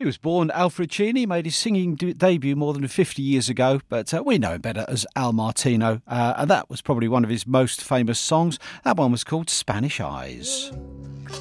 was born Alfred Cheney, made his singing debut more than 50 years ago, but we know him better as Al Martino, and that was probably one of his most famous songs. That one was called Spanish Eyes.